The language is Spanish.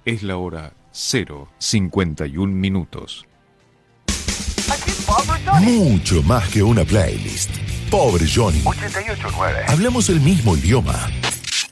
Es la hora 0:51. Mucho más que una playlist. Pobre Johnny. 88.9. Hablamos el mismo idioma.